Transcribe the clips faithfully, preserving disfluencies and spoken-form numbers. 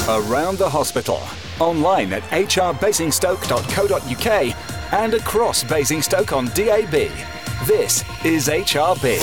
Around the hospital, online at h r basingstoke dot co dot u k and across Basingstoke on D A B. This is H R B.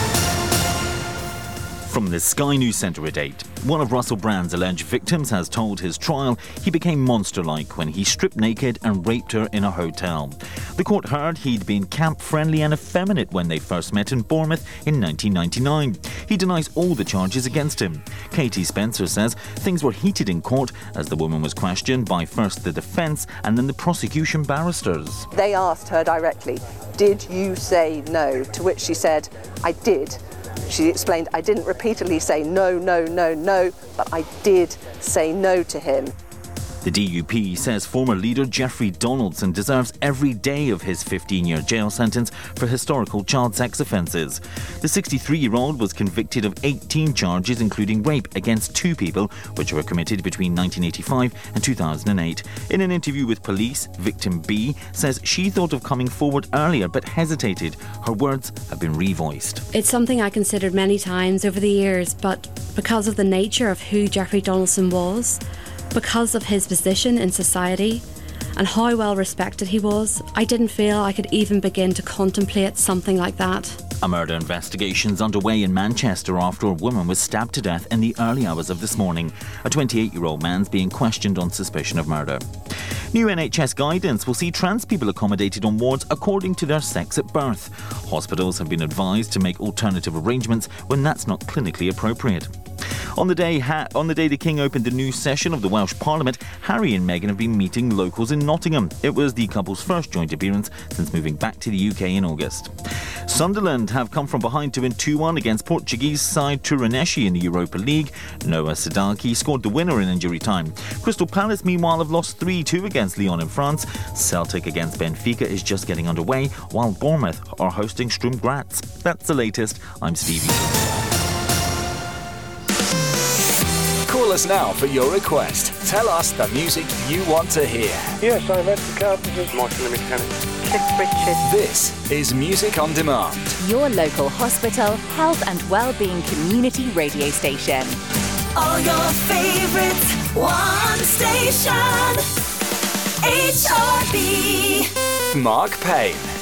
From the Sky News Centre at eight, one of Russell Brand's alleged victims has told his trial he became monster-like when he stripped naked and raped her in a hotel. The court heard he'd been camp-friendly and effeminate when they first met in Bournemouth in nineteen ninety-nine. He denies all the charges against him. Katie Spencer says things were heated in court as the woman was questioned by first the defence and then the prosecution barristers. They asked her directly, "Did you say no?" To which she said, "I did." She explained, "I didn't repeatedly say no, no, no, no, but I did say no to him." The D U P says former leader Jeffrey Donaldson deserves every day of his fifteen-year jail sentence for historical child sex offences. The sixty-three-year-old was convicted of eighteen charges, including rape against two people, which were committed between nineteen eighty-five and two thousand eight. In an interview with police, victim B says she thought of coming forward earlier but hesitated. Her words have been revoiced. It's something I considered many times over the years, but because of the nature of who Jeffrey Donaldson was, because of his position in society and how well respected he was, I didn't feel I could even begin to contemplate something like that. A murder investigation is underway in Manchester after a woman was stabbed to death in the early hours of this morning. A twenty-eight-year-old man's being questioned on suspicion of murder. New N H S guidance will see trans people accommodated on wards according to their sex at birth. Hospitals have been advised to make alternative arrangements when that's not clinically appropriate. On the day ha- on the day the King opened the new session of the Welsh Parliament, Harry and Meghan have been meeting locals in Nottingham. It was the couple's first joint appearance since moving back to the U K in August. Sunderland have come from behind to win two one against Portuguese side Turanesi in the Europa League. Noah Sadaki scored the winner in injury time. Crystal Palace, meanwhile, have lost three two against Lyon in France. Celtic against Benfica is just getting underway, while Bournemouth are hosting Sturm Graz. That's the latest. I'm Stevie. Call us now for your request. Tell us the music you want to hear. Yes, I'm Ed the Carpenters. Martin the Mechanic. Cliff Richard. This is Music on Demand. Your local hospital, health and wellbeing community radio station. All your favourites, one station. H R B. Mark Payne.